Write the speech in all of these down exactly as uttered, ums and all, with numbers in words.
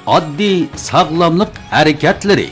oddiy sog'lomlik harakatlari.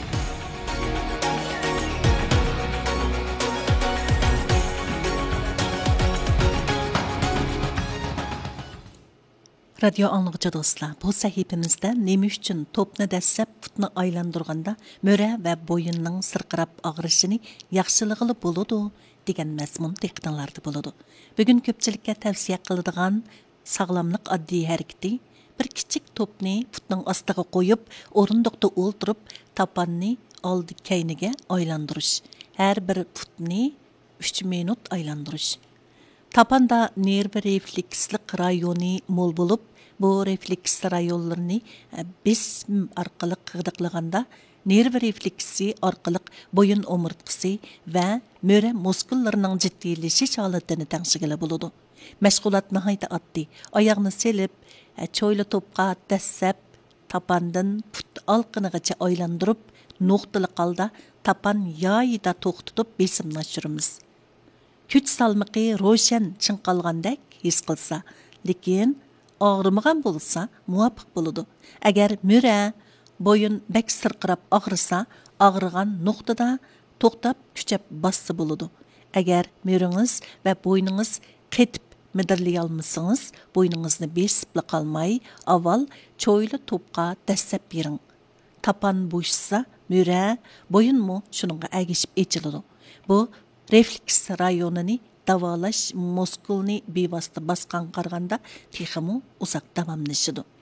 Radio anlıqçı dostlar, bu sahifimizdə nemi üçün topni dəssəb putni aylandırğanda möre və boyunның sırqırab ağrışını yaxşılığılı buludu degan məzmun texniqalarda buludu. Bugün köpçülükə tavsiyə qıladigan sağlamlıq addi hərəkəti bir kiçik topni putның astığı qoyub, orunduqda o'ltirib, tapanni oldi keyniga aylandırış. Hər bir putni uch minut aylandırış. Tapanda nervi reflekslik rayoni mol bulup, bu refleks rayonlarını biz arqalıq qıdıqlığanda nervi refleksi arqalıq boyun omurtqısı və möre muskullarının ciddileşiş halatını təngşigili buludu. Məşğulat nəhayət addi. Ayağını selip, çoylu topqa dəssəb, tapandın put alqınıqıca aylandırıb, noqtalı qalda tapan yayıda toxtutup besimlaşırımız. Küç salmıqı roşan çınqalğandək his qılsa, lekin ağrımıgan bolsa muvafiq buludu. Əgər möre, boyun bək sırqırab ağrısa, ağrıgan noqtada toxtab küçəb bassa buludu. Əgər mörünüz və boynunuz qetib midirləyalmısınız, boynunuzunu besipli qalmay, aval çoylu topqa dəssəb bering. Tapan boşsa, möre, boyun mu şununğa əgişib eçilidu. Bu, refleks rayonini davalash muskulni bevosita basqan qaraganda texmu uzoq davomlashidu.